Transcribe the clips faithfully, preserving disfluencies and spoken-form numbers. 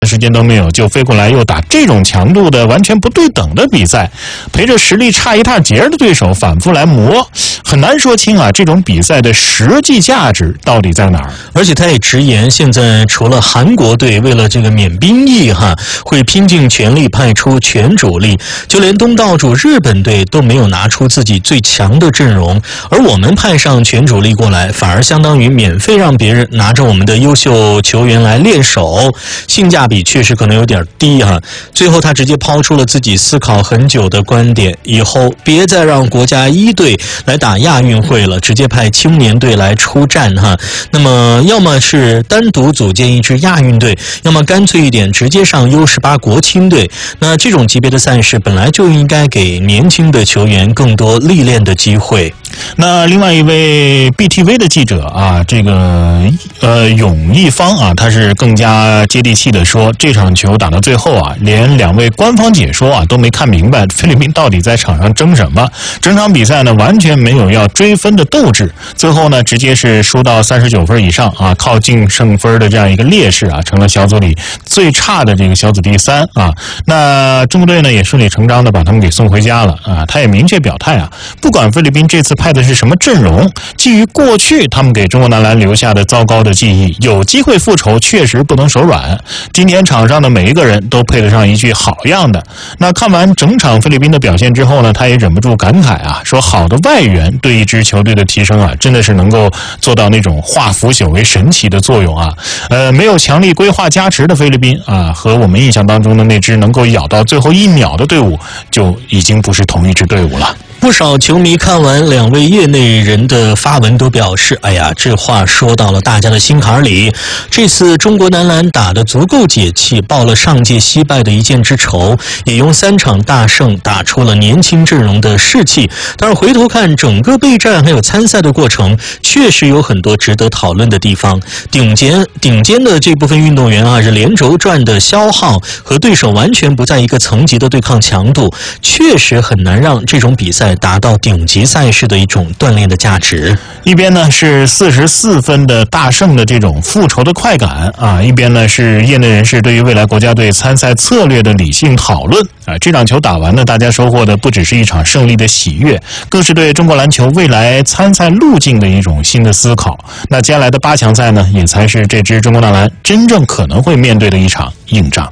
时间都没有，就飞过来又打这种强度的完全不对等的比赛，陪着实力差一大截的对手反复来磨，很难说清啊这种比赛的实际价值到底在哪儿。 而且他也直言，现在除了韩国队为了这个免兵役哈，会拼尽全力派出全主力，就连东道主日本队都没有拿出自己最强的阵容，而我们派上全主力过来，反而相当于免费让别人拿着我们的优秀球员来练手，性价比确实可能有点低哈。最后他直接抛出了自己思考很久的观点，以后别再让国家一队来打亚运会了，直接派青年队来出战哈。那么要么是单独组建一支亚运队，要么干脆一点直接上 U 十八 国青队。那这种级别的赛事本来就应该给年轻的球员更多历练的机会。 那另外一位 B T V 的记者啊，这个呃永义方啊，他是更加接地气的说，这场球打到最后啊，连两位官方解说啊都没看明白菲律宾到底在场上争什么。整场比赛呢完全没有要追分的斗志，最后呢直接是输到三十九分以上啊，靠净胜分的这样一个劣势啊，成了小组里最差的这个小组第三啊。那中国队呢也顺理成章的把他们给送回家了啊。他也明确表态啊，不管菲律宾这次派的是什么阵容，基于过去他们给中国男篮留下的糟糕的记忆，有机会复仇确实不能手软。今天场上的每一个人都配得上一句好样的。那看完整场菲律宾的表现之后呢，他也忍不住感慨啊，说好的外援对一支球队的提升啊，真的是能够做到那种化腐朽为神奇的作用啊。呃，没有强力规划加持的菲律宾啊，和我们印象当中的那支能够咬到最后一秒的队伍，就已经不是同一支队伍了。 不少球迷看完两位业内人的发文都表示，哎呀，这话说到了大家的心坎里。这次中国男篮打得足够解气，报了上届惜败的一箭之仇，也用三场大胜打出了年轻阵容的士气。但是回头看整个备战还有参赛的过程，确实有很多值得讨论的地方。顶尖顶尖的这部分运动员啊，是连轴转的消耗和对手完全不在一个层级的对抗强度，确实很难让这种比赛达到顶级赛事的一种锻炼的价值。 一边呢是四十四分的大胜的这种复仇的快感啊，一边呢是业内人士对于未来国家队参赛策略的理性讨论啊。这场球打完呢，大家收获的不只是一场胜利的喜悦，更是对中国篮球未来参赛路径的一种新的思考。那接下来的八强赛呢，也才是这支中国男篮真正可能会面对的一场硬仗。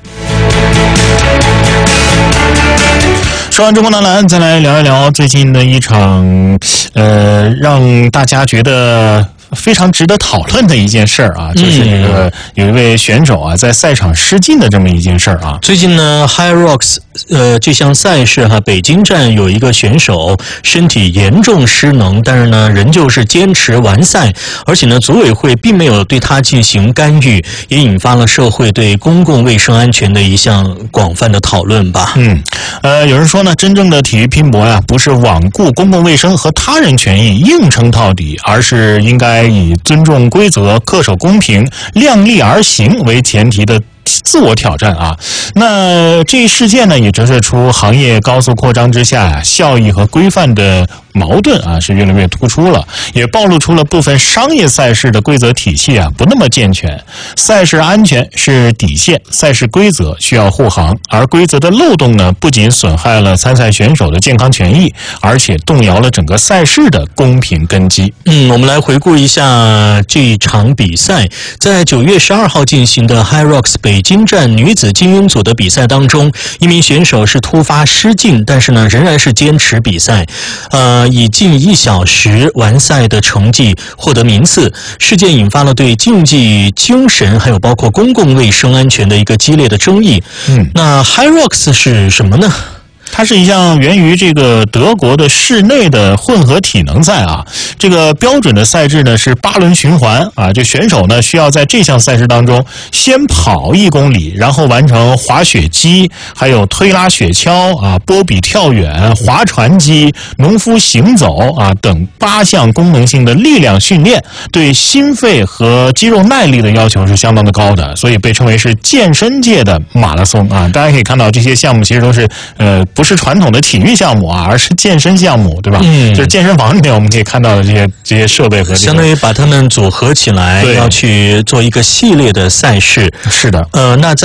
说完中国男篮，再来聊一聊最近的一场，呃，让大家觉得非常值得讨论的一件事儿啊，就是这个有一位选手啊在赛场失禁的这么一件事儿啊。 最近呢 ，High Rocks 呃这项赛事哈，北京站有一个选手身体严重失能，但是呢仍旧是坚持完赛，而且呢组委会并没有对他进行干预，也引发了社会对公共卫生安全的一项广泛的讨论吧。 嗯，呃，有人说呢，真正的体育拼搏呀，不是罔顾公共卫生和他人权益硬撑到底，而是应该以尊重规则、恪守公平、量力而行为前提的自我挑战啊。那这一事件呢，也折射出行业高速扩张之下呀、啊，效益和规范的矛盾啊是越来越突出了，也暴露出了部分商业赛事的规则体系啊不那么健全。赛事安全是底线，赛事规则需要护航，而规则的漏洞呢，不仅损害了参赛选手的健康权益，而且动摇了整个赛事的公平根基。 嗯，我们来回顾一下这一场比赛，在九月十二号进行的 High Rocks 北京站女子精英组的比赛当中，一名选手是突发失禁，但是呢仍然是坚持比赛，呃，以近一小时完赛的成绩获得名次。事件引发了对竞技精神还有包括公共卫生安全的一个激烈的争议。嗯，那 High Rocks 是什么呢？ 它是一项源于这个德国的室内的混合体能赛啊。这个标准的赛制呢是八轮循环啊，这选手呢需要在这项赛事当中先跑一公里，然后完成滑雪机、还有推拉雪橇啊、波比跳远、划船机、农夫行走啊等八项功能性的力量训练，对心肺和肌肉耐力的要求是相当的高的，所以被称为是健身界的马拉松啊。大家可以看到这些项目其实都是呃。 不是传统的体育项目啊，而是健身项目，对吧？ 嗯， 就是健身房里面我们可以看到的这些这些设备和、这个、 相当于把它们组合起来，要去做一个系列的赛事。 是的， 呃，那在